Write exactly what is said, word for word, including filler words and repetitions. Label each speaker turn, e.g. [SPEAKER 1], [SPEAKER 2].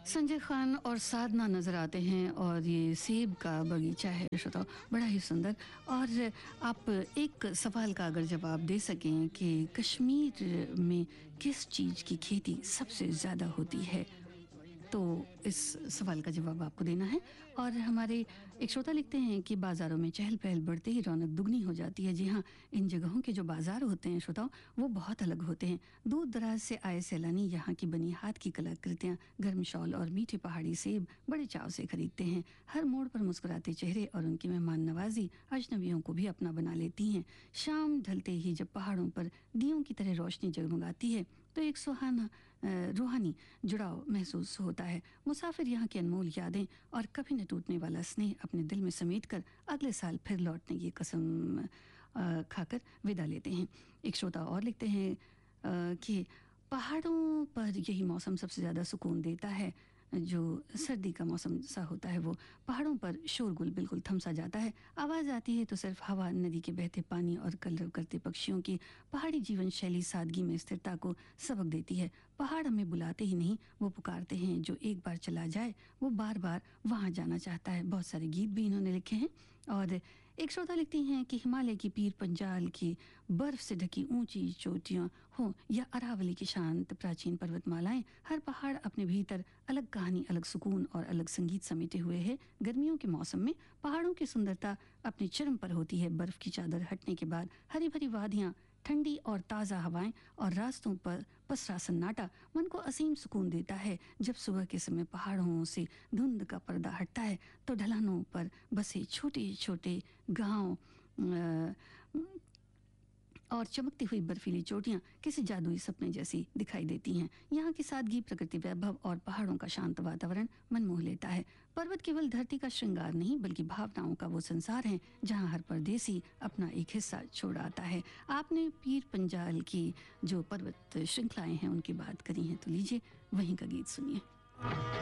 [SPEAKER 1] संजय खान और साधना नज़र आते हैं और ये सेब का बगीचा है श्रोताओ, बड़ा ही सुंदर। और आप एक सवाल का अगर जवाब दे सकें कि कश्मीर में किस चीज़ की खेती सबसे ज़्यादा होती है, तो इस सवाल का जवाब आपको देना है। और हमारे एक श्रोता लिखते हैं कि बाज़ारों में चहल पहल बढ़ते ही रौनक दुगनी हो जाती है। जी हाँ, इन जगहों के जो बाज़ार होते हैं श्रोताओं, वो बहुत अलग होते हैं। दूर दराज से आए सैलानी यहाँ की बनी हाथ की कलाकृतियाँ, गर्म शॉल और मीठे पहाड़ी सेब बड़े चाव से खरीदते हैं। हर मोड़ पर मुस्कुराते चेहरे और उनकी मेहमान नवाजी अजनबियों को भी अपना बना लेती हैं। शाम ढलते ही जब पहाड़ों पर दियों की तरह रोशनी जगमगाती है तो एक सुहाना रूहानी जुड़ाव महसूस होता है। मुसाफिर यहाँ की अनमोल यादें और कभी न टूटने वाला स्नेह अपने दिल में समेटकर अगले साल फिर लौटने की कसम खाकर विदा लेते हैं। एक श्रोता और लिखते हैं कि पहाड़ों पर यही मौसम सबसे ज़्यादा सुकून देता है। जो सर्दी का मौसम सा होता है वो पहाड़ों पर शोरगुल बिल्कुल थम सा जाता है। आवाज़ आती है तो सिर्फ हवा, नदी के बहते पानी और कलरव करते पक्षियों की। पहाड़ी जीवन शैली सादगी में स्थिरता को सबक देती है। पहाड़ हमें बुलाते ही नहीं, वो पुकारते हैं। जो एक बार चला जाए वो बार बार वहाँ जाना चाहता है। बहुत सारे गीत भी इन्होंने लिखे हैं। और एक श्रोता लिखती हैं कि हिमालय की पीर पंजाल की बर्फ से ढकी ऊंची चोटियां हो या अरावली की शांत प्राचीन पर्वतमालाएं, हर पहाड़ अपने भीतर अलग कहानी, अलग सुकून और अलग संगीत समेटे हुए है। गर्मियों के मौसम में पहाड़ों की सुंदरता अपने चरम पर होती है। बर्फ की चादर हटने के बाद हरी भरी वादियां, ठंडी और ताज़ा हवाएं और रास्तों पर पसरा सन्नाटा मन को असीम सुकून देता है। जब सुबह के समय पहाड़ों से धुंध का पर्दा हटता है तो ढलानों पर बसे छोटे छोटे गांव और चमकती हुई बर्फीली चोटियां किसी जादुई सपने जैसी दिखाई देती हैं। यहाँ की सादगी, प्रकृति वैभव और पहाड़ों का शांत वातावरण मन मोह लेता है। पर्वत केवल धरती का श्रृंगार नहीं बल्कि भावनाओं का वो संसार है जहाँ हर परदेसी अपना एक हिस्सा छोड़ आता है। आपने पीर पंजाल की जो पर्वत श्रृंखलाएं हैं उनकी बात करी है, तो लीजिए वहीं का गीत सुनिए।